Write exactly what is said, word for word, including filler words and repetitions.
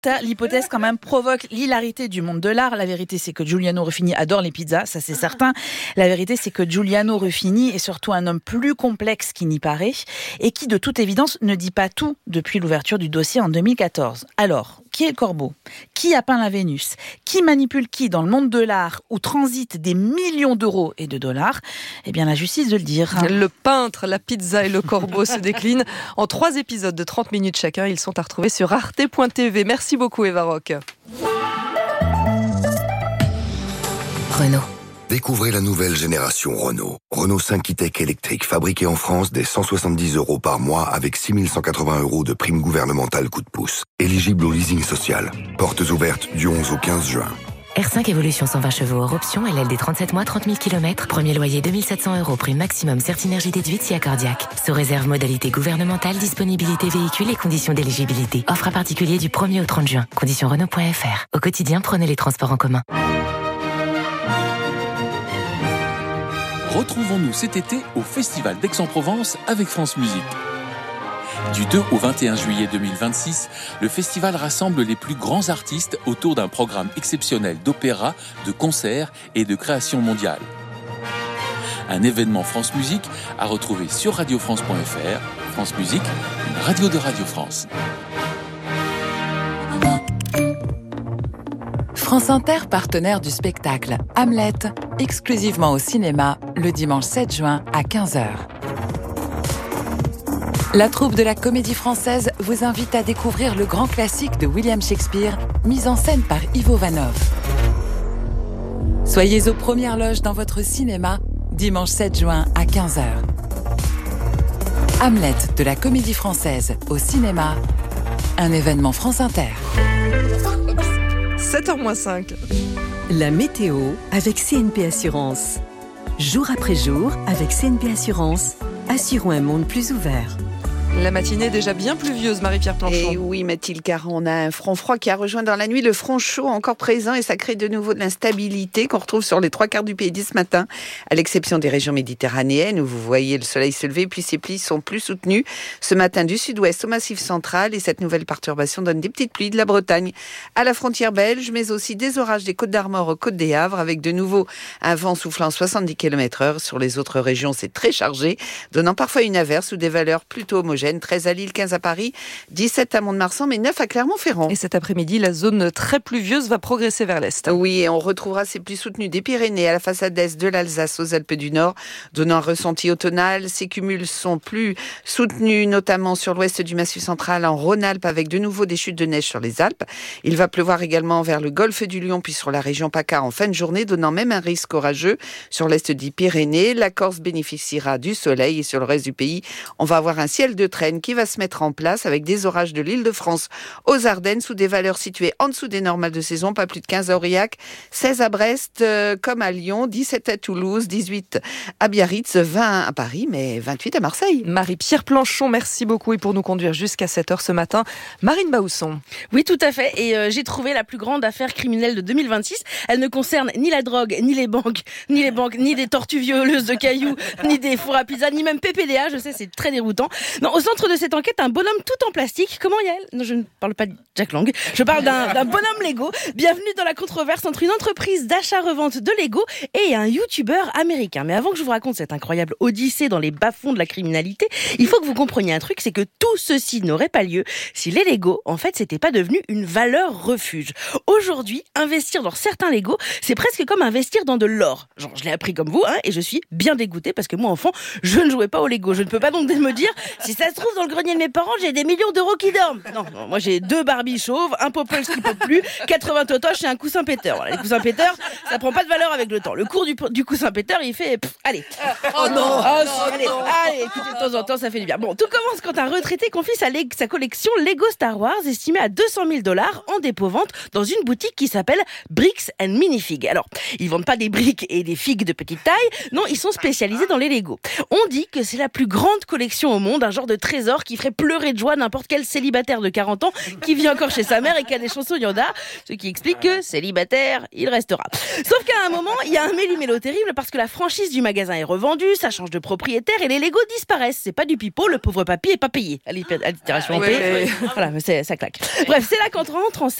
l'hypothèse quand même provoque l'hilarité du monde de l'art. La vérité, c'est que Giuliano Ruffini adore les pizzas, ça c'est certain. La vérité, c'est que Giuliano Ruffini est surtout un homme plus complexe qu'il n'y paraît et qui, de toute évidence, ne dit pas tout depuis l'ouverture du dossier en deux mille quatorze. Alors, qui est le corbeau ? Qui a peint la Vénus ? Qui manipule qui dans le monde de l'art où transitent des millions d'euros et de dollars ? Eh bien, la justice de le dire. Le peintre, la pizza et le corbeau se déclinent en trois épisodes de trente minutes chacun. Ils sont à retrouver sur arte point t v. Merci beaucoup, Eva Rock. Renault. Découvrez la nouvelle génération Renault. Renault cinq e-Tech électrique, fabriqué en France dès cent soixante-dix euros par mois avec six mille cent quatre-vingts euros de prime gouvernementale coup de pouce. Éligible au leasing social. Portes ouvertes du onze au quinze juin. R cinq Evolution cent vingt chevaux hors option, L L D trente-sept mois, trente mille kilomètres. Premier loyer deux mille sept cents euros, prime maximum Certinergie déduite si accordiaque. Sous réserve modalité gouvernementale, disponibilité véhicule et conditions d'éligibilité. Offre à particulier du premier au trente juin. Conditions Renault point f r. Au quotidien, prenez les transports en commun. Retrouvons-nous cet été au Festival d'Aix-en-Provence avec France Musique. Du deux au vingt et un juillet deux mille vingt-six, le festival rassemble les plus grands artistes autour d'un programme exceptionnel d'opéra, de concerts et de création mondiale. Un événement France Musique à retrouver sur radio france point f r. France Musique, une radio de Radio France. France Inter, partenaire du spectacle Hamlet, exclusivement au cinéma, le dimanche sept juin à quinze heures. La troupe de la Comédie Française vous invite à découvrir le grand classique de William Shakespeare, mis en scène par Ivo Vanov. Soyez aux premières loges dans votre cinéma, dimanche sept juin à quinze heures. Hamlet de la Comédie Française au cinéma, un événement France Inter. sept heures moins cinq. La météo avec C N P Assurance. Jour après jour, avec C N P Assurance, assurons un monde plus ouvert. La matinée est déjà bien pluvieuse, Marie-Pierre Planchon. Et oui, Mathilde, car on a un front froid qui a rejoint dans la nuit le front chaud encore présent et ça crée de nouveau de l'instabilité qu'on retrouve sur les trois quarts du pays ce matin, à l'exception des régions méditerranéennes où vous voyez le soleil se lever, puis ces plis sont plus soutenus ce matin du sud-ouest au massif central et cette nouvelle perturbation donne des petites pluies de la Bretagne à la frontière belge, mais aussi des orages des Côtes d'Armor aux Côtes des Havres avec de nouveau un vent soufflant soixante-dix kilomètres heure. Sur les autres régions, c'est très chargé, donnant parfois une averse ou des valeurs plutôt homogènes. treize à Lille, quinze à Paris, dix-sept à Mont-de-Marsan, mais neuf à Clermont-Ferrand. Et cet après-midi, la zone très pluvieuse va progresser vers l'est. Oui, et on retrouvera ces pluies soutenues des Pyrénées à la façade est de l'Alsace aux Alpes du Nord, donnant un ressenti automnal. Ces cumuls sont plus soutenus, notamment sur l'ouest du Massif central, en Rhône-Alpes, avec de nouveau des chutes de neige sur les Alpes. Il va pleuvoir également vers le golfe du Lion, puis sur la région PACA en fin de journée, donnant même un risque orageux sur l'est des Pyrénées. La Corse bénéficiera du soleil et sur le reste du pays, on va avoir un ciel de traîne qui va se mettre en place avec des orages de l'Île-de-France aux Ardennes sous des valeurs situées en dessous des normales de saison, pas plus de quinze à Aurillac, seize à Brest euh, comme à Lyon, dix-sept à Toulouse, dix-huit à Biarritz, vingt à Paris, mais vingt-huit à Marseille. Marie-Pierre Planchon, merci beaucoup et pour nous conduire jusqu'à sept heures ce matin, Marine Baousson. Oui, tout à fait, et euh, j'ai trouvé la plus grande affaire criminelle de deux mille vingt-six. Elle ne concerne ni la drogue, ni les banques, ni les banques, ni des tortues violeuses de cailloux, ni des fours à pizza, ni même P P D A, je sais, c'est très déroutant. Non, au centre de cette enquête, un bonhomme tout en plastique. Comment Yael ? Non, je ne parle pas de Jack Lang. Je parle d'un, d'un bonhomme Lego. Bienvenue dans la controverse entre une entreprise d'achat-revente de Lego et un youtubeur américain. Mais avant que je vous raconte cette incroyable odyssée dans les bas-fonds de la criminalité, il faut que vous compreniez un truc, c'est que tout ceci n'aurait pas lieu si les Lego, en fait, c'était pas devenu une valeur refuge. Aujourd'hui, investir dans certains Lego, c'est presque comme investir dans de l'or. Genre, je l'ai appris comme vous, hein, et je suis bien dégoûtée parce que moi, enfant, je ne jouais pas au Lego. Je ne peux pas donc me dire, si ça se trouve dans le grenier de mes parents, j'ai des millions d'euros qui dorment. Non, non, moi j'ai deux Barbie chauves, un Popeye qui peut plus, quatre-vingts totoches et un coussin péteur. Voilà, les coussins péteurs, ça prend pas de valeur avec le temps. Le cours du, du coussin péteur, il fait, pff, allez. Oh non, oh, non, si, allez, non. allez, écoutez, de temps en temps, ça fait du bien. Bon, tout commence quand un retraité confie sa, sa collection Lego Star Wars, estimée à deux cent mille dollars en dépôt-vente dans une boutique qui s'appelle Bricks and Minifig. Alors, ils vendent pas des briques et des figues de petite taille, non, ils sont spécialisés dans les Lego. On dit que c'est la plus grande collection au monde, un genre de trésor qui ferait pleurer de joie n'importe quel célibataire de quarante ans qui vit encore chez sa mère et qui a des chansons Yoda, ce qui explique que célibataire, il restera. Sauf qu'à un moment, il y a un méli-mélo terrible parce que la franchise du magasin est revendue, ça change de propriétaire et les Legos disparaissent. C'est pas du pipeau, le pauvre papy est pas payé. Allitération Ah, en ouais, P. ouais. Voilà, mais c'est, ça claque. Bref, c'est là qu'on rentre en